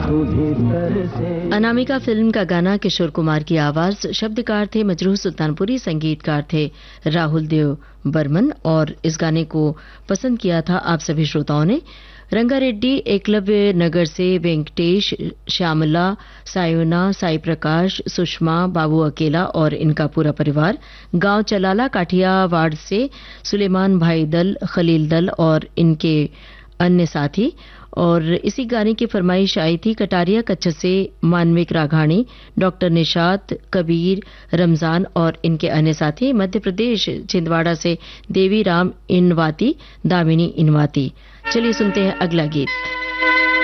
Anamika film का गाना किशोर कुमार की आवाज, शब्दकार थे मजरूह सुल्तानपुरी, संगीतकार थे राहुल देव बर्मन और इस गाने को पसंद किया था आप सभी श्रोताओं ने। रंगारेड्डी एकलव्य नगर से वेंकटेश, श्यामला, सायोना, साई प्रकाश, सुषमा, बाबू अकेला और इनका पूरा परिवार, गांव चलाला काठियावाड़ से सुलेमान भाई दल, खलील दल और इनके अन्य साथी। और इसी गाने की फरमाइश आई थी कटारिया कच्छ से मानविक राघाणी, डॉक्टर निशात, कबीर, रमजान और इनके अन्य साथी। मध्य प्रदेश छिंदवाड़ा से देवी राम इनवाती, दामिनी इनवाती। चलिए सुनते हैं अगला गीत।